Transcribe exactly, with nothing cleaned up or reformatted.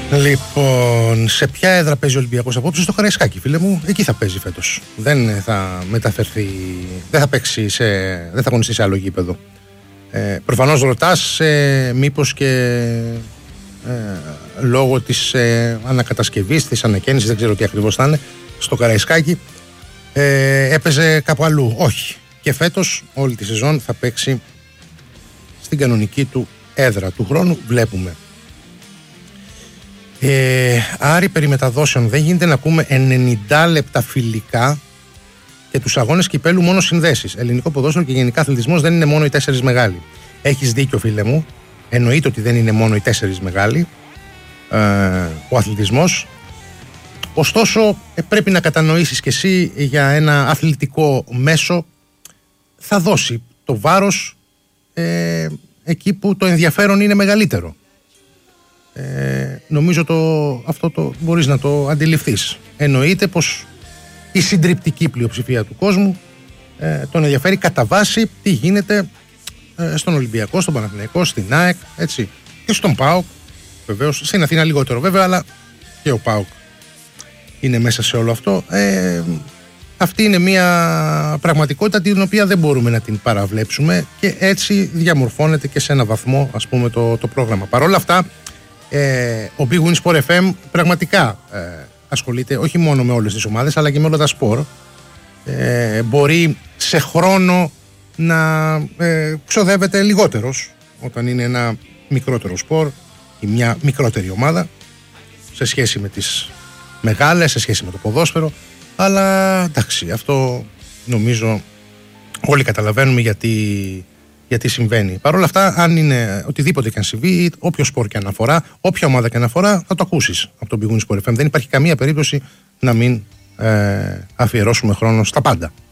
Λοιπόν, σε ποια έδρα παίζει ο Ολυμπιακός απόψε? Στο Καραϊσκάκι, φίλε μου. Εκεί θα παίζει φέτος. Δεν θα μεταφερθεί, δεν θα παίξει σε, δεν θα αγωνιστεί σε άλλο γήπεδο. Ε, προφανώς ρωτάς ε, μήπως και ε, λόγω της ε, ανακατασκευής, της ανακαίνησης, δεν ξέρω τι ακριβώς θα είναι, στο Καραϊσκάκι ε, έπαιζε κάπου αλλού. Όχι. Και φέτος όλη τη σεζόν θα παίξει στην κανονική του έδρα. Του χρόνου βλέπουμε. Ε, Άρη, περί μεταδόσεων δεν γίνεται να ακούμε ενενήντα λεπτά φιλικά και τους αγώνες κυπέλου μόνο συνδέσεις. Ελληνικό ποδόσφαιρο και γενικά αθλητισμός δεν είναι μόνο οι τέσσερις μεγάλοι. Έχεις δίκιο, φίλε μου. Εννοείται ότι δεν είναι μόνο οι τέσσερις μεγάλοι ε, ο αθλητισμός. Ωστόσο ε, πρέπει να κατανοήσεις και εσύ για ένα αθλητικό μέσο θα δώσει το βάρος ε, εκεί που το ενδιαφέρον είναι μεγαλύτερο. Ε, νομίζω το, αυτό το μπορείς να το αντιληφθείς. Εννοείται πως η συντριπτική πλειοψηφία του κόσμου ε, τον ενδιαφέρει κατά βάση τι γίνεται ε, στον Ολυμπιακό, στον Παναθηναϊκό, στην ΑΕΚ, έτσι, και στον ΠΑΟΚ. Βεβαίως, στην Αθήνα λιγότερο βέβαια, αλλά και ο ΠΑΟΚ είναι μέσα σε όλο αυτό. Ε, αυτή είναι μια πραγματικότητα την οποία δεν μπορούμε να την παραβλέψουμε και έτσι διαμορφώνεται και σε ένα βαθμό, ας πούμε, το, το πρόγραμμα. Παρ' όλα αυτά, Ε, ο Big Win Sport εφ εμ πραγματικά ε, ασχολείται όχι μόνο με όλες τις ομάδες αλλά και με όλα τα σπορ. Ε, μπορεί σε χρόνο να ε, ξοδεύεται λιγότερος όταν είναι ένα μικρότερο σπορ ή μια μικρότερη ομάδα σε σχέση με τις μεγάλες, σε σχέση με το ποδόσφαιρο, αλλά εντάξει, αυτό νομίζω όλοι καταλαβαίνουμε γιατί γιατί συμβαίνει. Παρ' όλα αυτά, αν είναι οτιδήποτε και αν συμβεί, όποιο σπορ και αν αφορά, όποια ομάδα και αν αφορά, θα το ακούσεις από τον Big Win Sport εφ εμ. Δεν υπάρχει καμία περίπτωση να μην ε, αφιερώσουμε χρόνο στα πάντα.